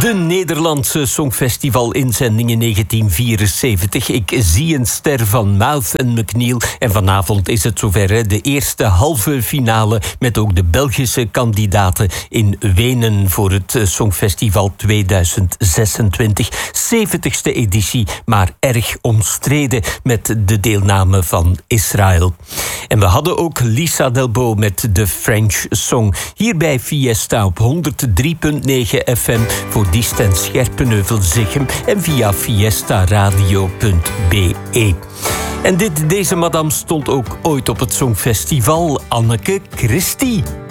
De Nederlandse Songfestival-inzending in 1974. Ik zie een ster van Mouth en McNeil. En vanavond is het zover, hè? De eerste halve finale met ook de Belgische kandidaten in Wenen voor het Songfestival 2026. 70ste editie, maar erg omstreden met de deelname van Israël. En we hadden ook Lisa Delbo met de French Song. Hier bij Fiesta op 103.9 FM voor Diest en Scherpenheuvel-Zichem en via fiestaradio.be. En deze madame stond ook ooit op het Songfestival, Anneke Christie.